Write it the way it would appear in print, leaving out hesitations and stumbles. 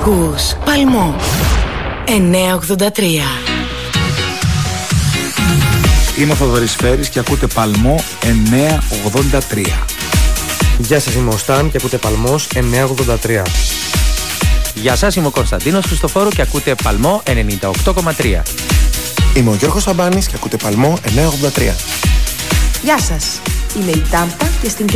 Ακούς Παλμό 983. Είμαι ο Θοδωρής Φέρης και ακούτε Παλμό 983. Γεια σας, είμαι ο Σταν και ακούτε Παλμός 983. Γεια σας, είμαι ο Κωνσταντίνος Χριστοφόρου και ακούτε Παλμό 98,3. Είμαι ο Γιώργος Σαμπάνης και ακούτε Παλμό 983. Γεια σας, είμαι η Τάμπα και στην